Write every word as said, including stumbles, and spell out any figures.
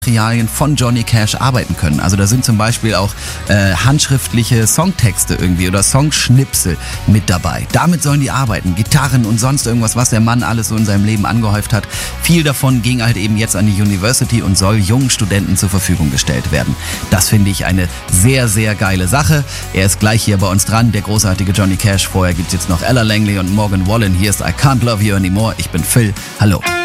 Materialien von Johnny Cash arbeiten können. Also da sind zum Beispiel auch äh, handschriftliche Songtexte irgendwie oder Songschnipsel mit dabei. Damit sollen die arbeiten. Gitarren und sonst irgendwas, was der Mann alles so in seinem Leben angehäuft hat. Viel davon ging halt eben jetzt an die University und soll jungen Studenten zur Verfügung gestellt werden. Das finde ich eine sehr, sehr geile Sache. Er ist gleich hier bei uns dran, der großartige Johnny Cash. Vorher gibt es jetzt noch Ella Langley und Morgan Wallen. Hier ist I Can't Love You Anymore. Ich bin Phil. Hallo.